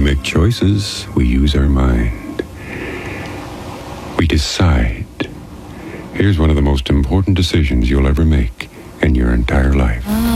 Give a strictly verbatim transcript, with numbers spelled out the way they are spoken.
make choices. We use our mind. We decide. Here's one of the most important decisions you'll ever make in your entire life.